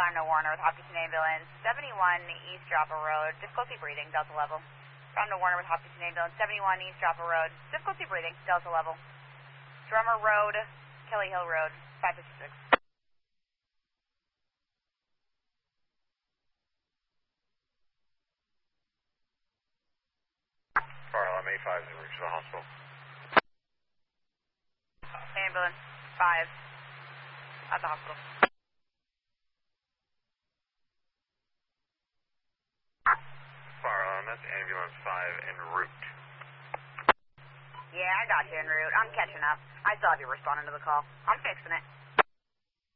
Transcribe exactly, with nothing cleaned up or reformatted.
I'm no Warner with Hopkinton Ambulance, seventy-one East Joppa Road, difficulty breathing, Delta level. I'm no Warner with Hopkinton Ambulance, seventy-one East Joppa Road, difficulty breathing, Delta level. Drummer Road, Kelly Hill Road, five fifty-six. R L M A five to reach the hospital. Ambulance five at the hospital. R L M, that's ambulance five en route. Yeah, I got you en route. I'm catching up. I still have you responding to the call. I'm fixing it.